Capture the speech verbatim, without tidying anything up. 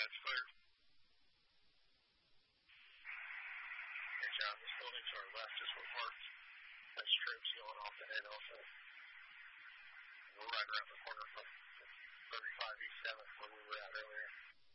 it's clear. Hey, John, this building to our left is where parked. That's troops going off the head also. We're right around the corner from thirty-five East seventh, where we